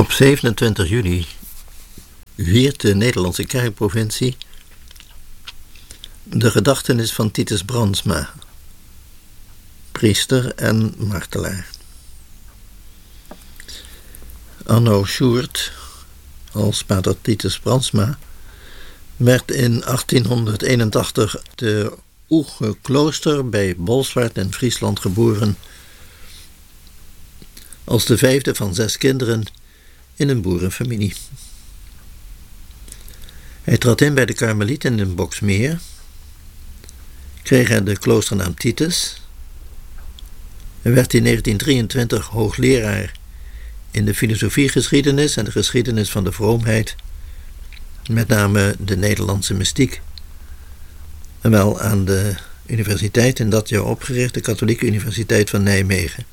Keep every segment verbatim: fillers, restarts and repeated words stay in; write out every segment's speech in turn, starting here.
Op zevenentwintig juli viert de Nederlandse kerkprovincie de gedachtenis van Titus Brandsma, priester en martelaar. Anno Sjoerd, als pater Titus Brandsma, werd in achttienhonderdeenentachtig te Oege Klooster bij Bolsward in Friesland geboren, als de vijfde van zes kinderen in een boerenfamilie. Hij trad in bij de Karmelieten in Boxmeer, kreeg hij de kloosternaam Titus. Hij werd in negentien drieëntwintig hoogleraar in de filosofiegeschiedenis en de geschiedenis van de vroomheid, met name de Nederlandse mystiek. En wel aan de universiteit in dat jaar opgericht, de Katholieke Universiteit van Nijmegen.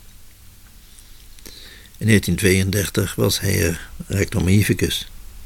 In negentien tweeëndertig was hij er rector magnificus.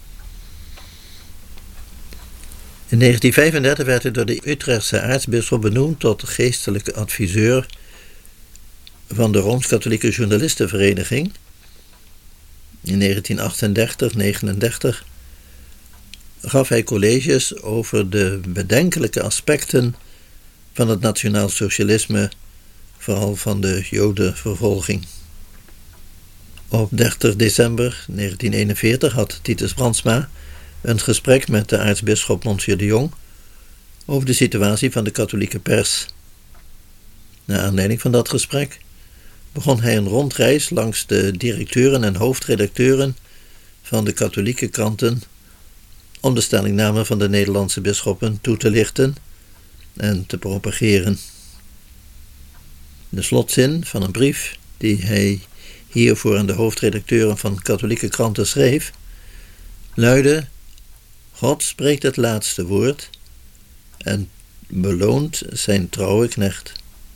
In negentien vijfendertig werd hij door de Utrechtse aartsbisschop benoemd tot geestelijke adviseur van de Rooms-Katholieke Journalistenvereniging. In negentien achtendertig negenendertig gaf hij colleges over de bedenkelijke aspecten van het nationaal socialisme, vooral van de jodenvervolging. Op dertig december negentien eenenveertig had Titus Brandsma een gesprek met de aartsbisschop Monsieur de Jong over de situatie van de katholieke pers. Naar aanleiding van dat gesprek begon hij een rondreis langs de directeuren en hoofdredacteuren van de katholieke kranten om de stellingnamen van de Nederlandse bisschoppen toe te lichten en te propageren. De slotzin van een brief die hij hiervoor aan de hoofdredacteuren van katholieke kranten schreef, luidde: God spreekt het laatste woord en beloont zijn trouwe knecht.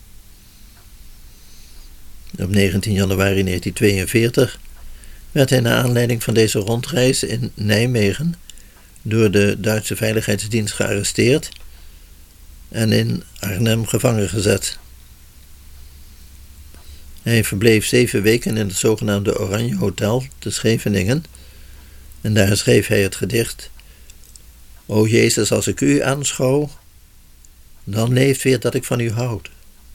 Op negentien januari negentien tweeënveertig werd hij naar aanleiding van deze rondreis in Nijmegen door de Duitse Veiligheidsdienst gearresteerd en in Arnhem gevangen gezet. Hij verbleef zeven weken in het zogenaamde Oranje Hotel te Scheveningen en daar schreef hij het gedicht: O Jezus, als ik u aanschouw, dan leeft weer dat ik van u houd.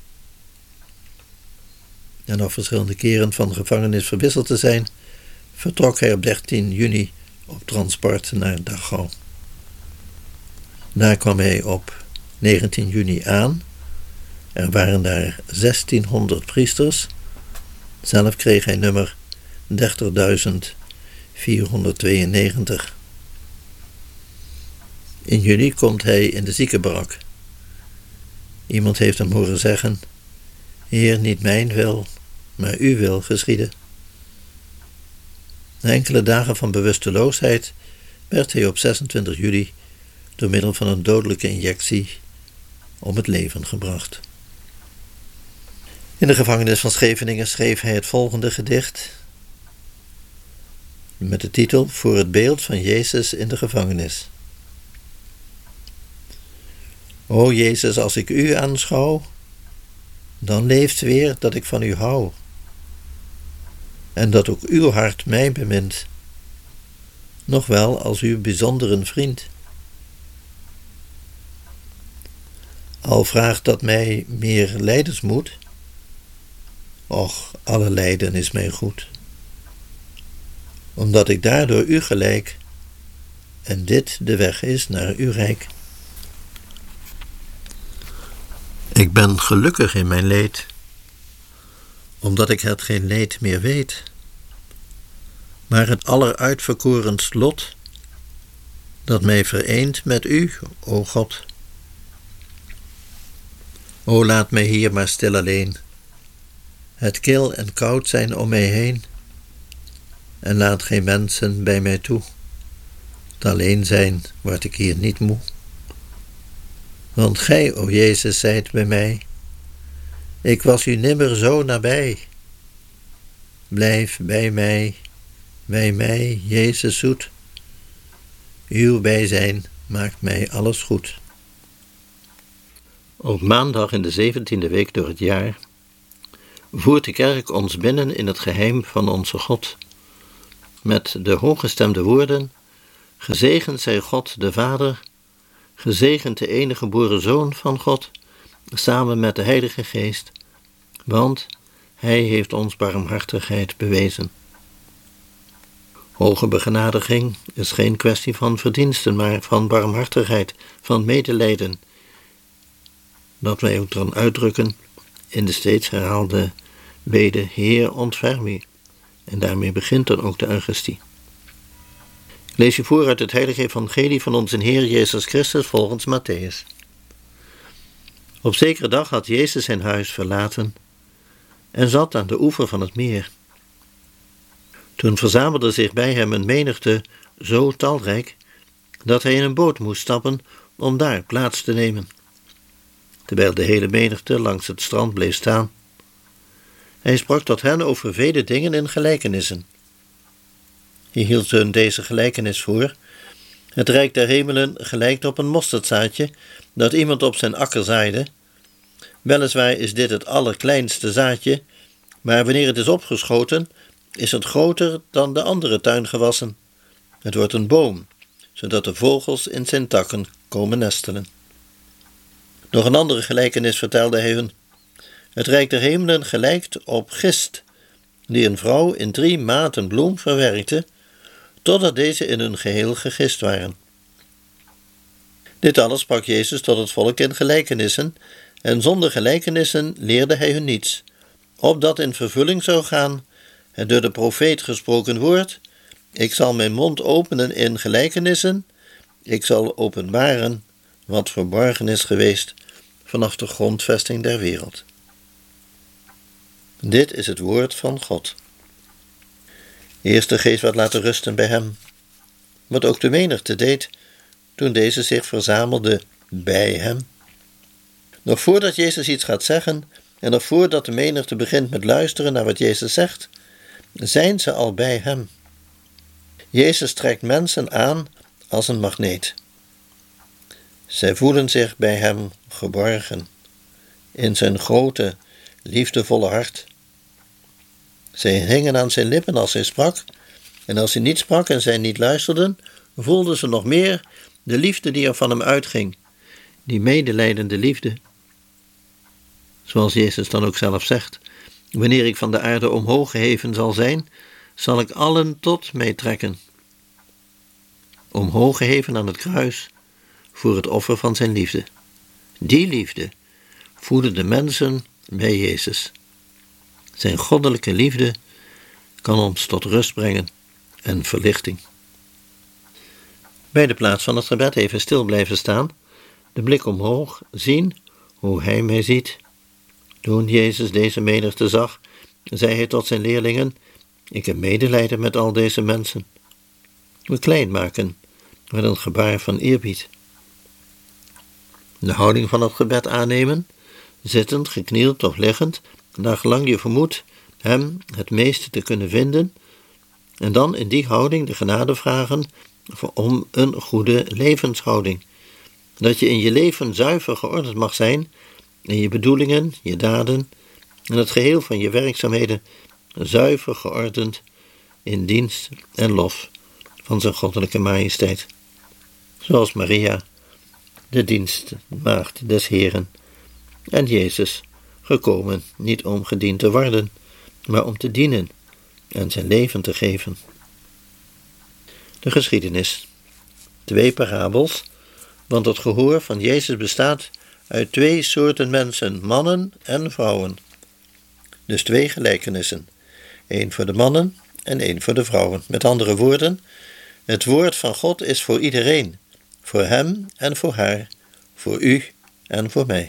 En nog verschillende keren van gevangenis verwisseld te zijn, vertrok hij op dertien juni op transport naar Dachau. Daar kwam hij op negentien juni aan. Er waren daar zestienhonderd priesters. Zelf kreeg hij nummer dertigduizend vierhonderdtweeënnegentig. In juli komt hij in de ziekenbarak. Iemand heeft hem horen zeggen: Heer, niet mijn wil, maar uw wil geschieden. Na enkele dagen van bewusteloosheid werd hij op zesentwintig juli door middel van een dodelijke injectie om het leven gebracht. In de gevangenis van Scheveningen schreef hij het volgende gedicht met de titel Voor het beeld van Jezus in de gevangenis. O Jezus, als ik u aanschouw, dan leeft weer dat ik van u hou, en dat ook uw hart mij bemint, nog wel als uw bijzondere vriend. Al vraagt dat mij meer lijdensmoed, och, alle lijden is mij goed, omdat ik daardoor u gelijk, en dit de weg is naar uw rijk. Ik ben gelukkig in mijn leed, omdat ik het geen leed meer weet, maar het alleruitverkorenst lot, dat mij vereent met u, o God. O laat mij hier maar stil alleen, het kil en koud zijn om mij heen, en laat geen mensen bij mij toe, het alleen zijn word ik hier niet moe. Want gij, o Jezus, zijt bij mij, ik was u nimmer zo nabij. Blijf bij mij, bij mij, Jezus zoet, uw bijzijn maakt mij alles goed. Op maandag in de zeventiende week door het jaar voert de kerk ons binnen in het geheim van onze God, met de hooggestemde woorden: gezegend zij God de Vader, gezegend de enige geboren Zoon van God, samen met de Heilige Geest, want Hij heeft ons barmhartigheid bewezen. Hoge begenadiging is geen kwestie van verdiensten, maar van barmhartigheid, van medelijden, dat wij ook dan uitdrukken in de steeds herhaalde bede: Heer, ontferm u. En daarmee begint dan ook de Eucharistie. Ik lees je voor uit het heilige evangelie van onze Heer Jezus Christus volgens Matthäus. Op zekere dag had Jezus zijn huis verlaten en zat aan de oever van het meer. Toen verzamelde zich bij hem een menigte zo talrijk dat hij in een boot moest stappen om daar plaats te nemen, terwijl de hele menigte langs het strand bleef staan. Hij sprak tot hen over vele dingen in gelijkenissen. Hij hield hun deze gelijkenis voor: het rijk der hemelen gelijkt op een mosterdzaadje dat iemand op zijn akker zaaide. Weliswaar is dit het allerkleinste zaadje, maar wanneer het is opgeschoten, is het groter dan de andere tuingewassen. Het wordt een boom, zodat de vogels in zijn takken komen nestelen. Nog een andere gelijkenis vertelde hij hun: het rijk der hemelen gelijkt op gist, die een vrouw in drie maten bloem verwerkte, totdat deze in hun geheel gegist waren. Dit alles sprak Jezus tot het volk in gelijkenissen, en zonder gelijkenissen leerde hij hun niets, opdat in vervulling zou gaan het door de profeet gesproken woord: ik zal mijn mond openen in gelijkenissen, ik zal openbaren wat verborgen is geweest vanaf de grondvesting der wereld. Dit is het woord van God. Eerst de geest werd laten rusten bij hem, wat ook de menigte deed toen deze zich verzamelde bij hem. Nog voordat Jezus iets gaat zeggen en nog voordat de menigte begint met luisteren naar wat Jezus zegt, zijn ze al bij hem. Jezus trekt mensen aan als een magneet. Zij voelen zich bij hem geborgen, in zijn grote, liefdevolle hart. Zij hingen aan zijn lippen als hij sprak, en als hij niet sprak en zij niet luisterden, voelden ze nog meer de liefde die er van hem uitging, die medelijdende liefde. Zoals Jezus dan ook zelf zegt: wanneer ik van de aarde omhoog geheven zal zijn, zal ik allen tot mij trekken. Omhoog geheven aan het kruis voor het offer van zijn liefde. Die liefde voeden de mensen bij Jezus. Zijn goddelijke liefde kan ons tot rust brengen en verlichting. Bij de plaats van het gebed even stil blijven staan, de blik omhoog, zien hoe hij mij ziet. Toen Jezus deze menigte zag, zei hij tot zijn leerlingen: ik heb medelijden met al deze mensen. We klein maken met een gebaar van eerbied. De houding van het gebed aannemen, zittend, geknield of liggend, naar gelang je vermoedt hem het meeste te kunnen vinden, en dan in die houding de genade vragen om een goede levenshouding. Dat je in je leven zuiver geordend mag zijn, in je bedoelingen, je daden en het geheel van je werkzaamheden zuiver geordend in dienst en lof van zijn goddelijke majesteit. Zoals Maria, de dienstmaagd des Heeren, en Jezus, gekomen niet om gediend te worden, maar om te dienen en zijn leven te geven. De geschiedenis. Twee parabels, want het gehoor van Jezus bestaat uit twee soorten mensen, mannen en vrouwen. Dus twee gelijkenissen, één voor de mannen en één voor de vrouwen. Met andere woorden, het woord van God is voor iedereen, voor hem en voor haar, voor u en voor mij.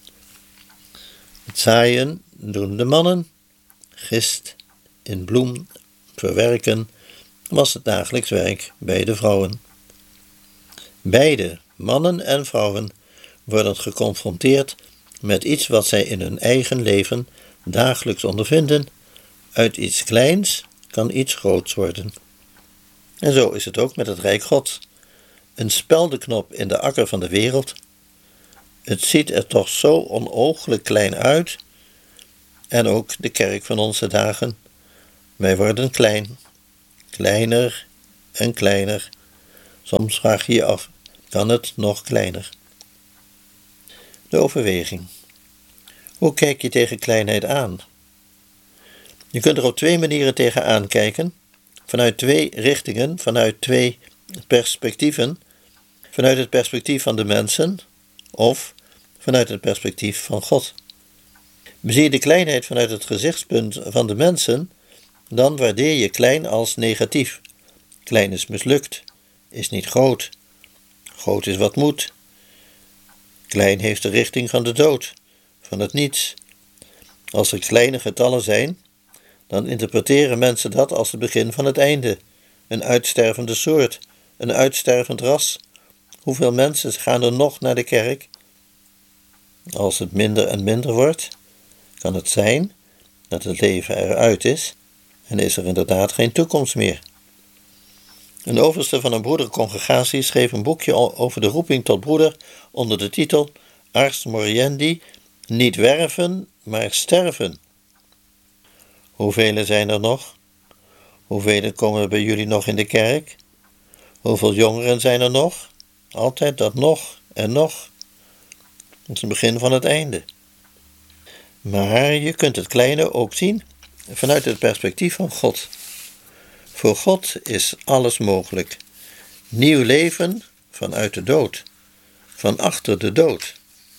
Het zaaien doen de mannen, gist in bloem verwerken was het dagelijks werk bij de vrouwen. Beide, mannen en vrouwen, worden geconfronteerd met iets wat zij in hun eigen leven dagelijks ondervinden. Uit iets kleins kan iets groots worden. En zo is het ook met het Rijk Gods. Een speldenknop in de akker van de wereld. Het ziet er toch zo onooglijk klein uit. En ook de kerk van onze dagen. Wij worden klein. kleiner en kleiner. Soms vraag je je af, kan het nog kleiner? De overweging. Hoe kijk je tegen kleinheid aan? Je kunt er op twee manieren tegenaan kijken, vanuit twee richtingen, vanuit twee perspectieven, vanuit het perspectief van de mensen of vanuit het perspectief van God. Bezie je de kleinheid vanuit het gezichtspunt van de mensen, dan waardeer je klein als negatief. Klein is mislukt, is niet groot. Groot is wat moet. Klein heeft de richting van de dood, van het niets. Als er kleine getallen zijn, dan interpreteren mensen dat als het begin van het einde. Een uitstervende soort, een uitstervend ras. Hoeveel mensen gaan er nog naar de kerk? Als het minder en minder wordt, kan het zijn dat het leven eruit is en is er inderdaad geen toekomst meer. Een overste van een broedercongregatie schreef een boekje over de roeping tot broeder onder de titel Ars Moriendi, niet werven, maar sterven. Hoeveel zijn er nog? Hoeveel komen bij jullie nog in de kerk? Hoeveel jongeren zijn er nog? Altijd dat nog en nog. Dat is het begin van het einde. Maar je kunt het kleine ook zien vanuit het perspectief van God. Voor God is alles mogelijk. Nieuw leven vanuit de dood, van achter de dood.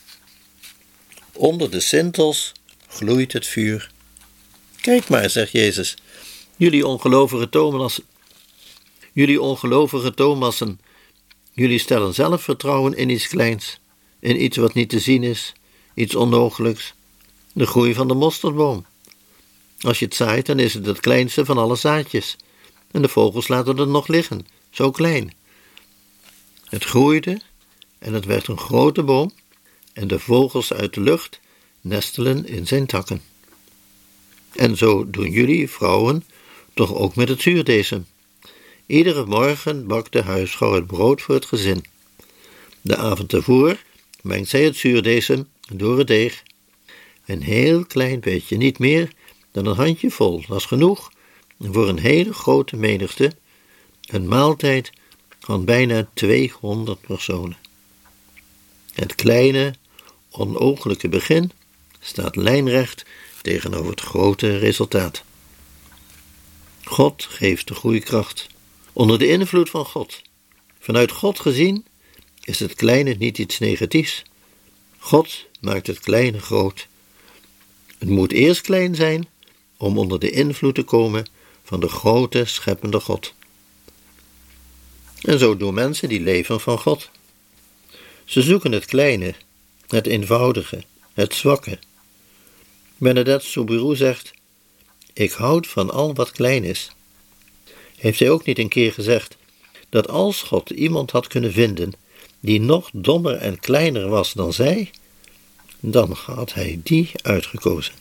Onder de sintels gloeit het vuur. Kijk maar, zegt Jezus, jullie ongelovige Thomassen, jullie ongelovige Thomassen, jullie stellen zelf vertrouwen in iets kleins, in iets wat niet te zien is, iets onmogelijks, de groei van de mosterdboom. Als je het zaait, dan is het het kleinste van alle zaadjes, en de vogels laten het nog liggen, zo klein. Het groeide en het werd een grote boom, en de vogels uit de lucht nestelen in zijn takken. En zo doen jullie, vrouwen, toch ook met het zuurdesem. Iedere morgen bakt de huisvrouw het brood voor het gezin. De avond ervoor mengt zij het zuurdesem door het deeg. Een heel klein beetje, niet meer dan een handjevol, dat is genoeg voor een hele grote menigte, een maaltijd van bijna tweehonderd personen. Het kleine, onooglijke begin staat lijnrecht tegenover het grote resultaat. God geeft de groeikracht. Onder de invloed van God. Vanuit God gezien is het kleine niet iets negatiefs. God maakt het kleine groot. Het moet eerst klein zijn om onder de invloed te komen van de grote scheppende God. En zo doen mensen die leven van God. Ze zoeken het kleine, het eenvoudige, het zwakke. Bernadette Soubirous zegt, ik houd van al wat klein is. Heeft hij ook niet een keer gezegd dat als God iemand had kunnen vinden die nog dommer en kleiner was dan zij, dan had hij die uitgekozen.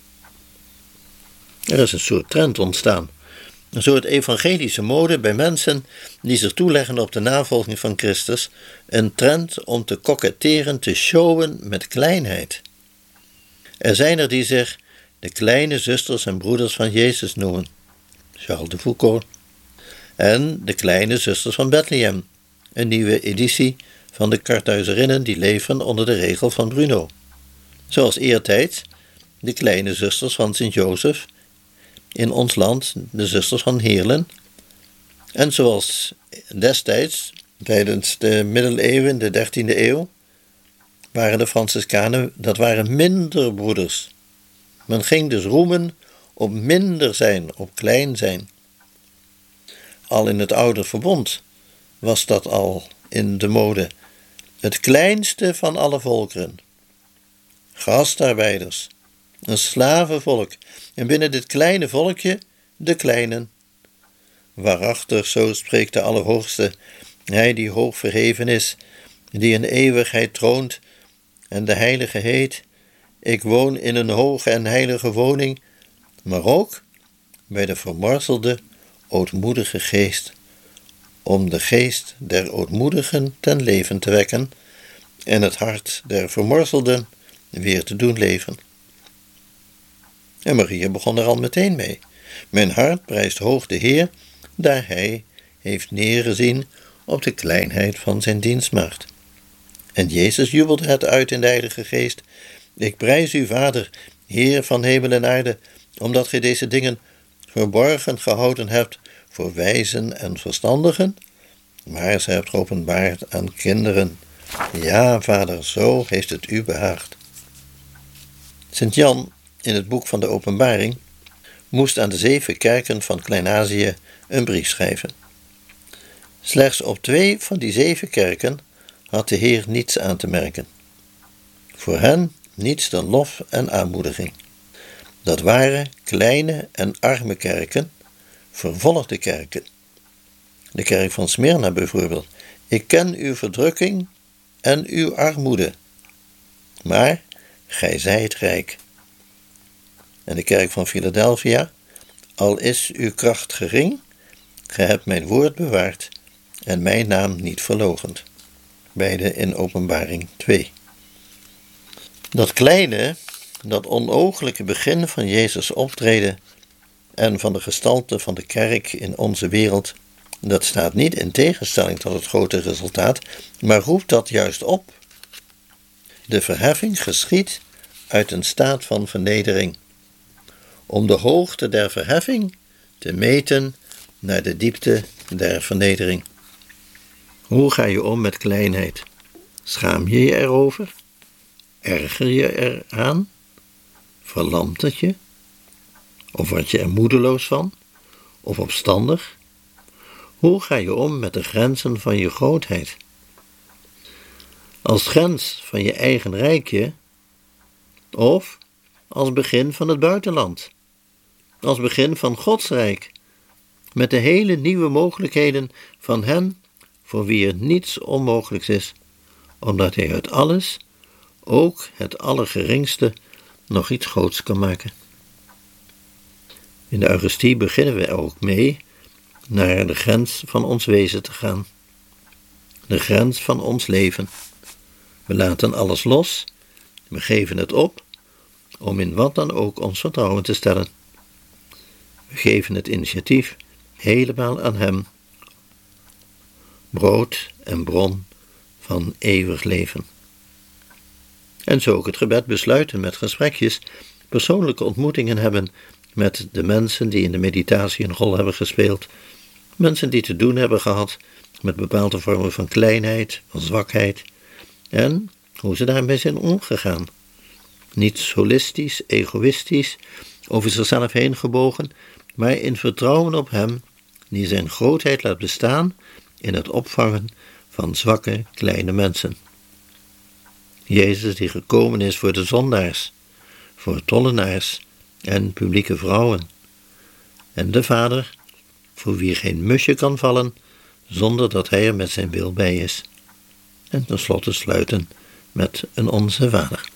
Er is een soort trend ontstaan, een soort evangelische mode bij mensen die zich toeleggen op de navolging van Christus, een trend om te koketteren, te showen met kleinheid. Er zijn er die zich de kleine zusters en broeders van Jezus noemen, Charles de Foucault, en de kleine zusters van Bethlehem, een nieuwe editie van de Karthuizerinnen die leven onder de regel van Bruno. Zoals eertijds de kleine zusters van Sint-Jozef, in ons land de zusters van Heerlen, en zoals destijds, tijdens de middeleeuwen, de dertiende eeuw, waren de Franciscanen, dat waren minder broeders. Men ging dus roemen op minder zijn, op klein zijn. Al in het oude verbond was dat al in de mode. Het kleinste van alle volkeren. Gastarbeiders, een slavenvolk, en binnen dit kleine volkje de kleinen. Waarachtig, zo spreekt de Allerhoogste, hij die hoog verheven is, die in eeuwigheid troont, en de Heilige heet, ik woon in een hoge en heilige woning, maar ook bij de vermorzelde, ootmoedige geest, om de geest der ootmoedigen ten leven te wekken en het hart der vermorzelden weer te doen leven. En Maria begon er al meteen mee. Mijn hart prijst hoog de Heer, daar hij heeft neergezien op de kleinheid van zijn dienstmaagd. En Jezus jubelde het uit in de Heilige Geest: ik prijs u, Vader, Heer van hemel en aarde, omdat gij deze dingen verborgen gehouden hebt voor wijzen en verstandigen, maar ze hebt geopenbaard aan kinderen. Ja, Vader, zo heeft het u behaagd. Sint Jan, in het boek van de Openbaring, moest aan de zeven kerken van Klein-Azië een brief schrijven. Slechts op twee van die zeven kerken had de Heer niets aan te merken. Voor hen niets dan lof en aanmoediging. Dat waren kleine en arme kerken, vervolgde kerken. De kerk van Smyrna bijvoorbeeld: ik ken uw verdrukking en uw armoede, maar gij zijt rijk. En de kerk van Philadelphia: al is uw kracht gering, gij hebt mijn woord bewaard en mijn naam niet verloochend. Beide in Openbaring twee. Dat kleine, dat onooglijke begin van Jezus' optreden en van de gestalte van de kerk in onze wereld, dat staat niet in tegenstelling tot het grote resultaat, maar roept dat juist op. De verheffing geschiedt uit een staat van vernedering, om de hoogte der verheffing te meten naar de diepte der vernedering. Hoe ga je om met kleinheid? Schaam je je erover? Erger je eraan? Verlamt het je? Of word je er moedeloos van? Of opstandig? Hoe ga je om met de grenzen van je grootheid? Als grens van je eigen rijkje? Of als begin van het buitenland? Als begin van Gods rijk? Met de hele nieuwe mogelijkheden van Hem voor wie er niets onmogelijks is, omdat Hij uit alles, ook het allergeringste, nog iets groots kan maken. In de Eucharistie beginnen we ook mee naar de grens van ons wezen te gaan. De grens van ons leven. We laten alles los, we geven het op, om in wat dan ook ons vertrouwen te stellen. We geven het initiatief helemaal aan Hem, brood en bron van eeuwig leven. En zo ook het gebed besluiten met gesprekjes, persoonlijke ontmoetingen hebben met de mensen die in de meditatie een rol hebben gespeeld, mensen die te doen hebben gehad met bepaalde vormen van kleinheid, van zwakheid, en hoe ze daarmee zijn omgegaan. Niet solistisch, egoïstisch, over zichzelf heen gebogen, maar in vertrouwen op Hem, die zijn grootheid laat bestaan in het opvangen van zwakke, kleine mensen. Jezus die gekomen is voor de zondaars, voor tollenaars en publieke vrouwen. En de Vader, voor wie geen musje kan vallen, zonder dat Hij er met zijn wil bij is. En tenslotte sluiten met een Onze Vader.